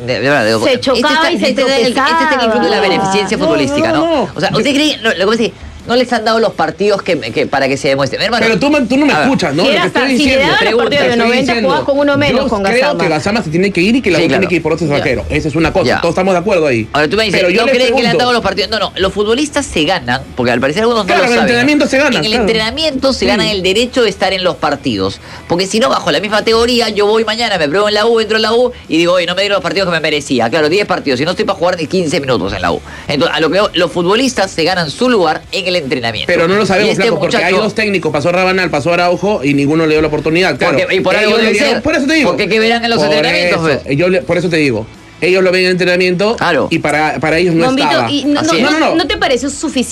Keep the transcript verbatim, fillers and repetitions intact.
de verdad, digo, Se chocaba este y se este está en el- tropezaba. Este está en el club de la beneficencia No, futbolística, ¿no? no, no. O sea, ¿usted cree, no, lo que pasa es que no les han dado los partidos que, que para que se demuestre? Mi hermano, Pero tú, tú no me a ver, escuchas, ¿no? Si Lo era que estoy hasta- si le diciendo. daban los pregunta, partidos de Estoy noventa, diciendo, jugabas con uno menos yo con creo Gazzama. que Gazzama se tiene que ir y que la Sí, U claro. tiene que ir por otro Ya. zaguero. Esa es una cosa. Ya. Todos estamos de acuerdo ahí. Ahora tú me dices, Pero yo ¿no le crees que le han pregunto, dado los partidos? No, no, los futbolistas se ganan, porque al parecer algunos Claro, no lo en el saben. entrenamiento se gana, En el claro. entrenamiento se Sí. ganan el derecho de estar en los partidos. Porque si no, bajo la misma categoría, yo voy mañana, me pruebo en la U, entro en la U y digo, oye, no me dieron los partidos que me merecía. Claro, diez partidos, si no estoy para jugar ni quince minutos en la U. Entonces, a lo que veo, los futbolistas se ganan su lugar en el entrenamiento. Pero no lo Y sabemos, este Flaco, porque hay muchacho- dos técnicos. Pasó Rabanal, pasó Araujo y ninguno le dio la oportunidad. Claro. Porque- y por algo Ellos debe deberían- ser. por eso te digo. Porque ¿qué verán en los Por entrenamientos, eso, pues? yo le- por eso te digo. Ellos lo ven en entrenamiento Claro. y para, para ellos no Bombito, estaba. y no, Así no, es. no, ¿no te pareció suficiente?